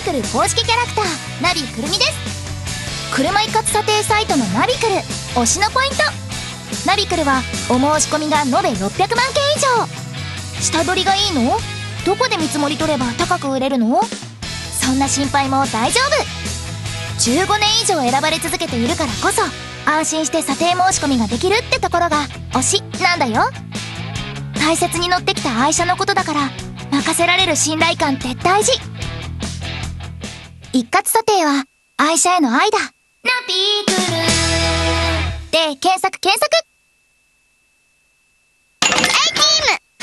クル公式キャラクターナビくるみです。車一括査定サイトのナビクル推しのポイント。ナビクルはお申し込みが延べ600万件以上。下取りがいいの？どこで見積もり取れば高く売れるの？そんな心配も大丈夫。15年以上選ばれ続けているからこそ安心して査定申し込みができるってところが推しなんだよ。大切に乗ってきた愛車のことだから任せられる信頼感って大事。一括査定は愛車への愛だ。ナビクルで検索。